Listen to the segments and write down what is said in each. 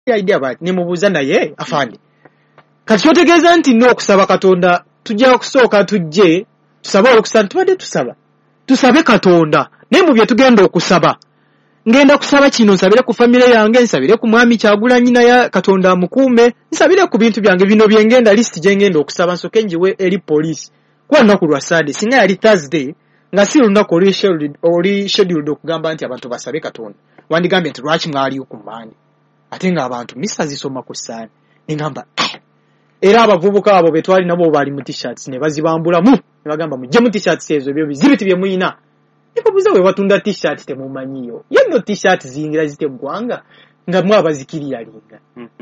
idea bati nimubuuza naye afande kati kyotegeeza nti n'okusaba Katonda tujja kusooka tujje tusabe olukusaba tubadde tusabe Katonda naye mu bye tugenda okusaba ngenda kusaba kino nsabire ku famire yange nsabire ku mwami Kyagulanyi naye Katonda amukuume nsabire ku bintu byange bino bye ngenda list gye ngenda okusaba nsoke njiwe eri police kwa nnaku lwa Sunday singa yali Thursday nga si lunaku oli scheduled okugamba nti abantu basabe Katonda wandigambye nti lwaki mwali okumandi ate nga abantu misa zisoma ku ssaani ningamba era abavubuka abo betwali nabo bali mu t-shirts ne bazibambulamu ne bagamba mujje mu t-shirts ezo ebyo bizibiti bye muyina nibabuza we batunda t-shirt temumanyiyo yenno t-shirt ziyingira zite gwanga nga mwabazikirira linga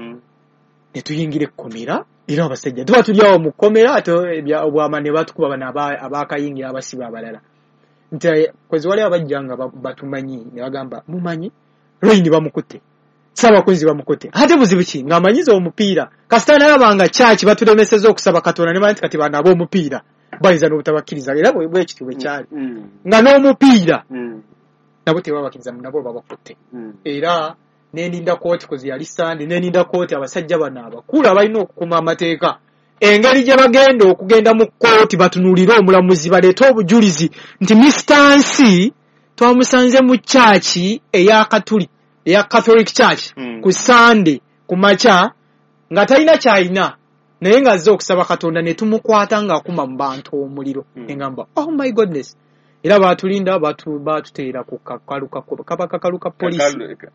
ne tuyingire komera era abasajja tuba tulyawo mu komera ato obwamane batukuba bana abakayingira abasiba abalala nti kwezi wali abajjanga batumanyi ne bagamba mumanyi Royini bamukutte sabakozi bamukote ate buzibuki ngamanyiza omupiira kasitana yabanga church batulemeseza okusaba Katonda ne banti kati bana abo omupiira baliza n'obutabakiriza era bwe kitwe cyali nga n'omupiira nabo tebabakiriza nabo babakote era neninda kooti kozi yali Sunday neninda kooti abasajja bana abakula balina okukuma amateeka engeri gye bagenda okugenda mu kooti batunulira omulamuzi baleeta obujulizi nti Mr. Nsi twamusanze mu church eya Katuli ya Catholic Church ku Sunday ku macha nga talina kyalina naye nga azze okusaba Katonda ne tumukwata nga akuma mu bantu omuliro engamba oh my goodness era batulinda batuteera ku kakaluka police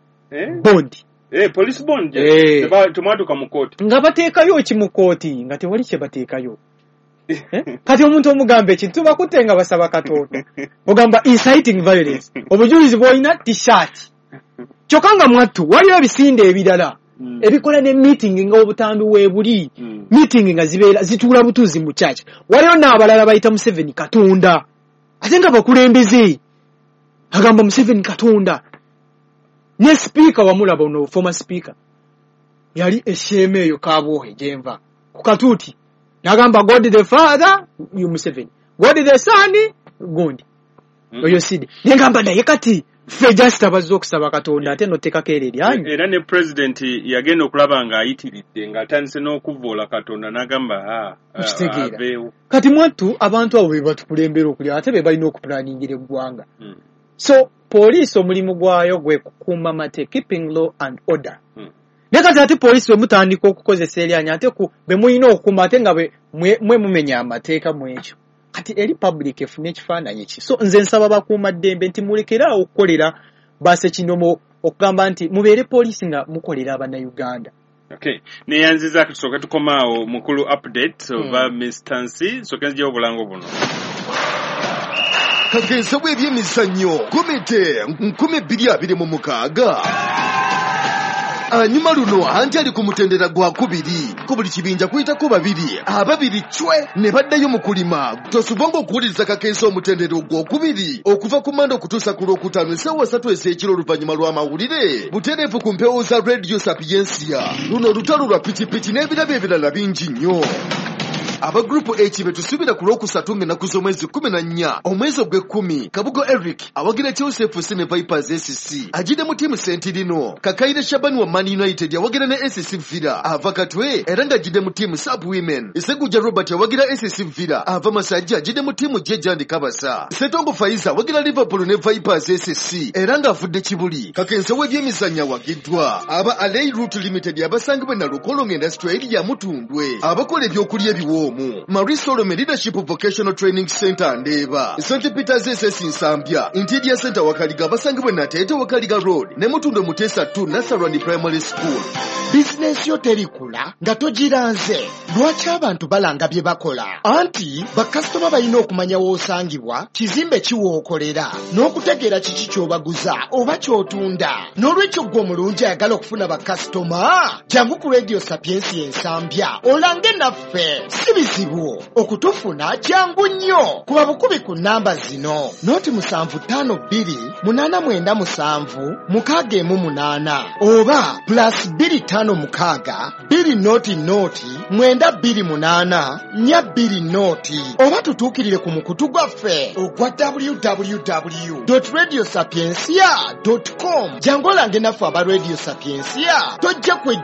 bond police bond tumaduka mu kooti nga bateekayo ki mu kooti nga tewali kye bateekayo kati omuntu omugambe ekintu bakutenga basaba Katonda ogamba inciting violence obujulizi bwolina t-shirt chokanga mwattu waliyo bisinde ebirala ebikola ne meeting nga obutambi webuli meeting nga zibeera zituula butuzi mu church waliyo n'abalala bayita Museveni Katonda ate nga bakulembeze agamba Museveni Katonda ne speaker wamulaba no former speaker yali esheme eyo kabwohe jenva ku katuuti nagamba God the Father you Museveni God the Son Gondi oyo sidi ngamba naye kati fe just abazo okusaba Katonda ate no teka kereri anyu era ne president yagenda okulaba nga ayitiridde nga atandise n'okuvoola Katonda nagamba kati mwattu abantu abo batukulembera okulya ate be balina okuplaningira eggwanga so police omulimu gwayo gwe kukuuma mateeka keeping law and order nekati ate police bemutandika okukozesa eryanya ate be muyina okukuuma ate nga mwe mumenya amateeka mu ekyo kati eri public efune ekifaananyi ki so nze nsaba bakuuma ddembe nti mulekera okukolera base kinomo okugamba nti mubeere police nga mukolera Abannayuganda. Okay, neyanziza kusooka tukomaawo mukulu update oba Mr. Nsi soka nzija obulango buno kagenza bw'ebyemizannyo komite 2026 anyuma luno anti ali ku mutendera gwa kubiri ku buli kibinja kuyitako babiri ababiri cwe ne baddayo mu kulima tosubonga okuwuliriza kakensa omutendera ogwokubiri okuva ku Mande okutuusa ku Lwokutaano essaawa 3 ez'ekiro oluvannyuma lw'amawulire butereevu ku mpewo za Radio Sapiensia luno olutalo lwa pikipiki n'ebirabo ebirala bingi nnyo aba group H betusubira ku Lwokusatu ng'ennaku z'omwezi 14 omwezi ogw'Ekkumi Kabugo Eric awagira Joseph Sene Vipers SC ajide mu timu Sentirino Kakaire Shabani wa Man United awagira ne SC Villa ava Katwe era nga ajide mu timu Sub Women Iseguja Robert awagira SC Villa ava Masajja ajide mu timu Jejandi Kabasa Setongo Faiza awagira Liverpool ne Vipers SC era nga afudde Kibuli kakensa w'ebyemizannyo awagiddwa aba Alei Route Limited abasangibwe na Lukolo Industry eri ya Mutundwe abakola ebyokulya ebiwoomu Marisol Leadership Vocational Training Center Ndeba St. Peter's SS Nsambya Interior Center Wakaliga basangibwe na Tete Wakaliga Road ne Mutundwe Mutesa 2 Nasarwani Primary School. Business yo terikula nga togiranze lwaki abantu balanga bye bakola anti bakasitoma balina okumanya w'osangibwa kizimbe kiwookolera n'okutegeera kiki ky'obaguza oba ky'otunda n'olwekyo gwe omulungi ayagala okufuna bakasitoma jangu ku Radio Sapiensia Ensambya olange naffe si bizibu okutufuna jangu nnyo kuba bukubi ku namba zino noti 752897 oba +256 2 noti 928 4 noti oba tutuukirire ku mukutu gwaffe ogwa www.radiosapiensia.com jangu olange naffe aba Radio Sapiensia tojja kwe